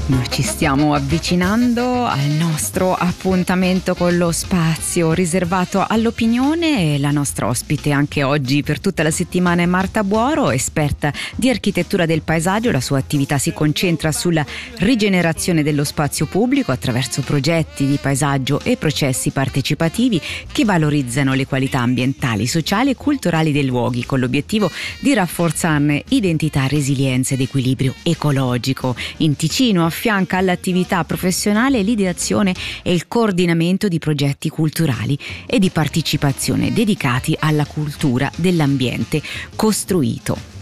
Noi ci stiamo avvicinando al nostro appuntamento con lo spazio riservato all'opinione e la nostra ospite anche oggi per tutta la settimana è Marta Buoro, esperta di architettura del paesaggio. La sua attività si concentra sulla rigenerazione dello spazio pubblico attraverso progetti di paesaggio e processi partecipativi che valorizzano le qualità ambientali, sociali e culturali dei luoghi con l'obiettivo di rafforzarne identità, resilienza ed equilibrio ecologico. In Ticino affianca all'attività professionale l'ideazione e il coordinamento di progetti culturali e di partecipazione dedicati alla cultura dell'ambiente costruito.